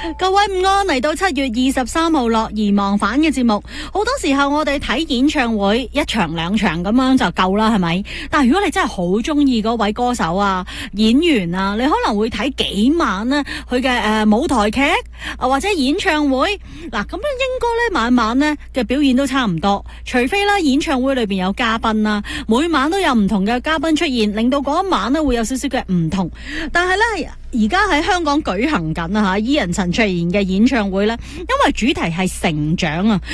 各位午安，嚟到7月23號樂而忘返嘅節目，好多時候我哋睇演唱會一場兩場咁樣就夠啦，係咪？但係如果你真係好中意嗰位歌手啊、演員啊，你可能會睇幾晚呢佢嘅舞台劇或者演唱會。嗱，咁樣應該咧晚晚咧嘅表現都差唔多，除非啦演唱會裏邊有嘉賓啦，每晚都有唔同嘅嘉賓出現，令到嗰一晚咧會有少少嘅唔同。但係咧而家喺香港舉行緊啊吓，伊人陳卓賢嘅演唱會咧，因為主題係成長啊，